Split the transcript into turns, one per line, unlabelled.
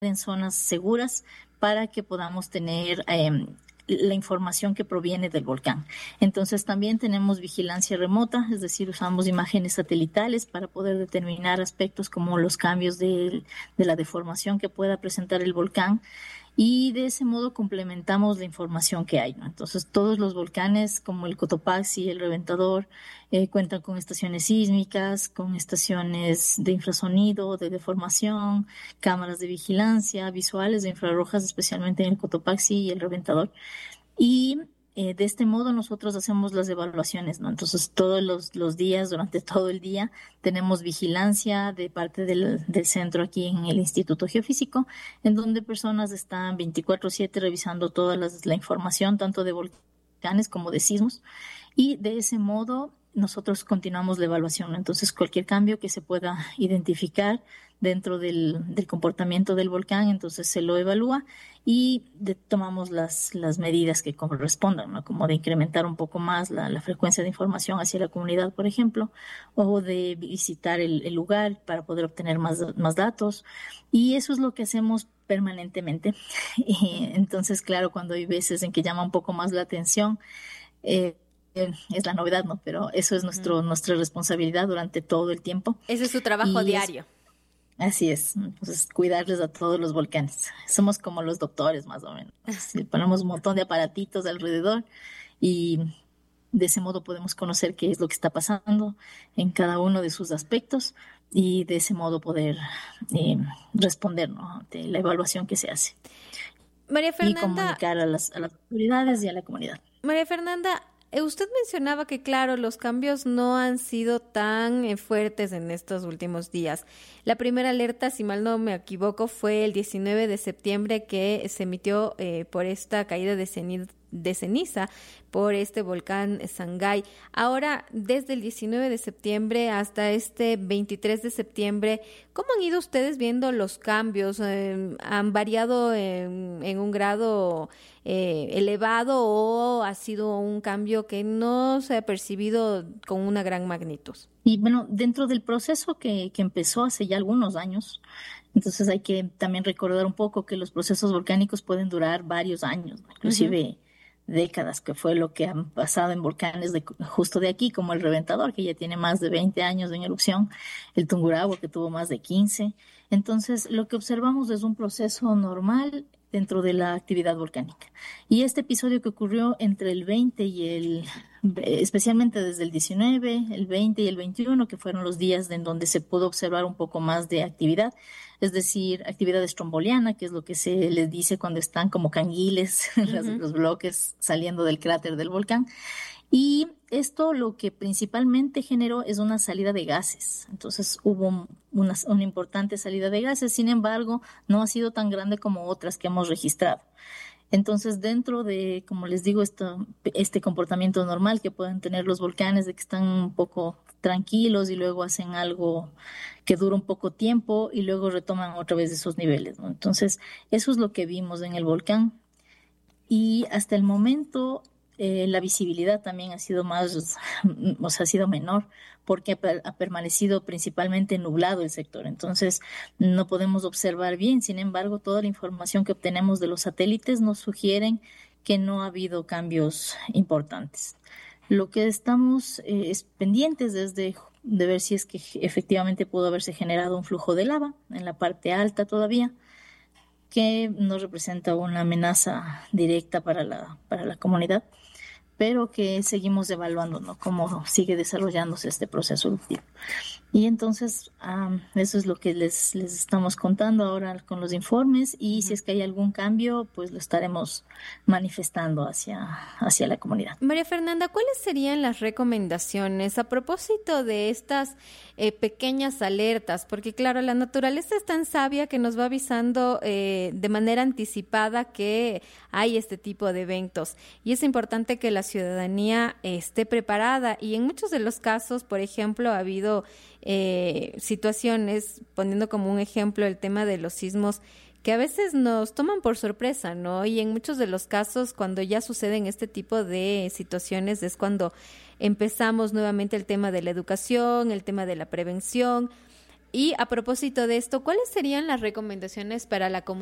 en zonas seguras para que podamos tener la información que proviene del volcán. Entonces también tenemos vigilancia remota, es decir, usamos imágenes satelitales para poder determinar aspectos como los cambios de la deformación que pueda presentar el volcán, y de ese modo complementamos la información que hay, ¿no? Entonces todos los volcanes como el Cotopaxi, el Reventador, cuentan con estaciones sísmicas, con estaciones de infrasonido, de deformación, cámaras de vigilancia, visuales de infrarrojas, especialmente en el Cotopaxi y el Reventador. Y de este modo nosotros hacemos las evaluaciones, ¿no? Entonces todos los días, durante todo el día, tenemos vigilancia de parte del centro aquí en el Instituto Geofísico, en donde personas están 24/7 revisando toda la información, tanto de volcanes como de sismos, y de ese modo nosotros continuamos la evaluación, ¿no? Entonces cualquier cambio que se pueda identificar dentro del comportamiento del volcán, entonces se lo evalúa y tomamos las medidas que correspondan, ¿no? Como de incrementar un poco más la frecuencia de información hacia la comunidad, por ejemplo, o de visitar el lugar para poder obtener más datos. Y eso es lo que hacemos permanentemente. Y entonces, claro, cuando hay veces en que llama un poco más la atención, es la novedad, ¿no? Pero eso es nuestra responsabilidad durante todo el tiempo.
Ese es su trabajo diario.
Así es, entonces cuidarles a todos los volcanes. Somos como los doctores, más o menos. Sí, ponemos un montón de aparatitos alrededor y de ese modo podemos conocer qué es lo que está pasando en cada uno de sus aspectos y de ese modo poder responder, ¿no?, de la evaluación que se hace.
María Fernanda,
y comunicar a las autoridades y a la comunidad.
María Fernanda, usted mencionaba que, claro, los cambios no han sido tan fuertes en estos últimos días. La primera alerta, si mal no me equivoco, fue el 19 de septiembre que se emitió por esta caída de ceniza por este volcán Sangay. Ahora, desde el 19 de septiembre hasta este 23 de septiembre, ¿cómo han ido ustedes viendo los cambios? ¿Han variado en un grado elevado o ha sido un cambio que no se ha percibido con una gran magnitud?
Y bueno, dentro del proceso que empezó hace ya algunos años, entonces hay que también recordar un poco que los procesos volcánicos pueden durar varios años, ¿no? Inclusive décadas, que fue lo que han pasado en volcanes justo de aquí, como el Reventador, que ya tiene más de 20 años en erupción, el Tungurahua, que tuvo más de 15. Entonces, lo que observamos es un proceso normal dentro de la actividad volcánica. Y este episodio que ocurrió entre el 20 especialmente desde el 19, el 20 y el 21, que fueron los días en donde se pudo observar un poco más de actividad, es decir, actividad estromboliana, que es lo que se les dice cuando están como canguiles los bloques saliendo del cráter del volcán. Y esto lo que principalmente generó es una salida de gases. Entonces hubo una importante salida de gases, sin embargo, no ha sido tan grande como otras que hemos registrado. Entonces, dentro de, como les digo, este comportamiento normal que pueden tener los volcanes, de que están un poco tranquilos y luego hacen algo que dura un poco tiempo y luego retoman otra vez esos niveles, ¿no? Entonces, eso es lo que vimos en el volcán. Y hasta el momento la visibilidad también ha sido ha sido menor, porque ha permanecido principalmente nublado el sector. Entonces no podemos observar bien. Sin embargo, toda la información que obtenemos de los satélites nos sugieren que no ha habido cambios importantes. Lo que estamos es pendientes de ver si es que efectivamente pudo haberse generado un flujo de lava en la parte alta todavía, que no representa una amenaza directa para la comunidad, pero que seguimos evaluando, ¿no?, cómo sigue desarrollándose este proceso eruptivo. Y entonces eso es lo que les estamos contando ahora con los informes, y si es que hay algún cambio, pues lo estaremos manifestando hacia la comunidad.
María Fernanda, ¿cuáles serían las recomendaciones a propósito de estas pequeñas alertas? Porque claro, la naturaleza es tan sabia que nos va avisando de manera anticipada que hay este tipo de eventos, y es importante que la ciudadanía esté preparada, y en muchos de los casos, por ejemplo, ha habido situaciones, poniendo como un ejemplo el tema de los sismos, que a veces nos toman por sorpresa, ¿no? Y en muchos de los casos, cuando ya suceden este tipo de situaciones, es cuando empezamos nuevamente el tema de la educación, el tema de la prevención. Y a propósito de esto, ¿cuáles serían las recomendaciones para la comunidad